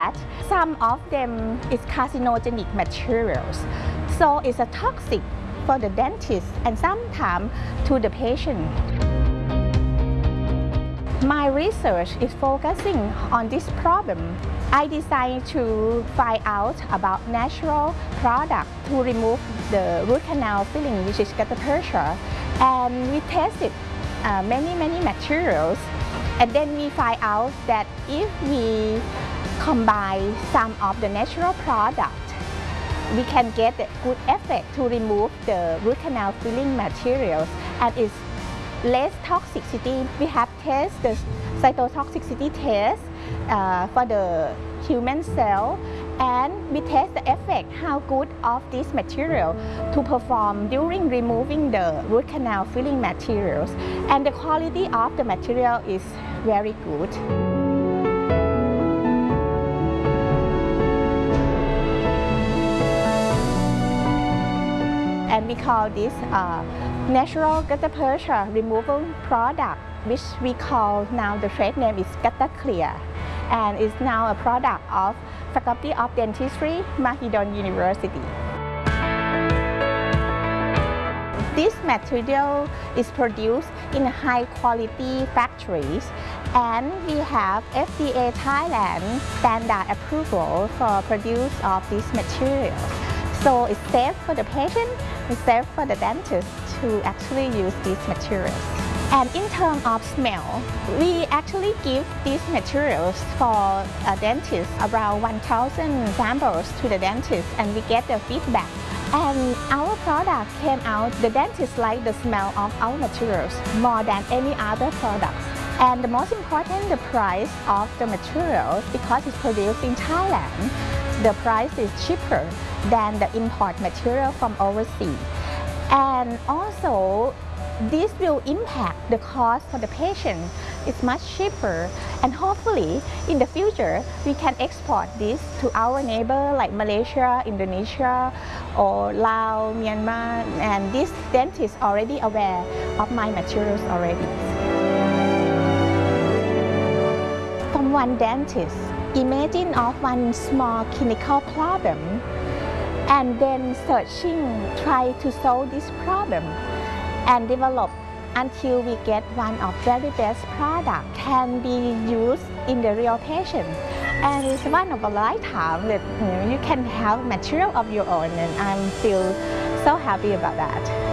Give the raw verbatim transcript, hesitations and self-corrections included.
Some of them is carcinogenic materials, so it's a toxic for the dentist and sometimes to the patient. My research is focusing on this problem. I decided to find out about natural product to remove the root canal filling, which is gutta percha, and we tested uh, many many materials, and then we find out that if we combine some of the natural product, we can get a good effect to remove the root canal filling materials, and it's less toxicity. We have tested the cytotoxicity test uh, for the human cell, and we test the effect, how good of this material to perform during removing the root canal filling materials, and the quality of the material is very good. And we call this uh, natural gutta percha removal product, which we call now the trade name is Gutta Clear, and is now a product of Faculty of Dentistry, Mahidol University. This material is produced in high quality factories, and we have F D A Thailand standard approval for produce of these materials. So it's safe for the patient, it's safe for the dentist to actually use these materials. And in terms of smell, we actually give these materials for a dentist around one thousand samples to the dentist, and we get the feedback. And our product came out, the dentist like the smell of our materials more than any other products. And the most important, the price of the materials, because it's produced in Thailand, the price is cheaper than the import material from overseas. And also, this will impact the cost for the patient. It's much cheaper, and hopefully in the future we can export this to our neighbor like Malaysia, Indonesia, or Laos, Myanmar, and this dentist already aware of my materials already. From one dentist, imagine of one small clinical problem, and then searching, try to solve this problem and develop until we get one of very best product can be used in the real patient. And it's one of a lifetime that you know, you can have material of your own, and I feel so happy about that.